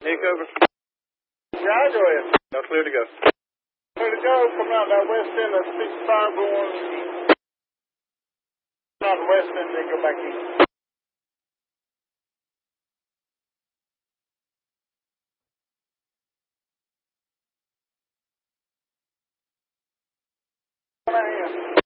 Nick, over. Yeah, go ahead. No, clear to go. Clear to go. Coming out that west end of 65 going out the west end, then go back east. Come out here.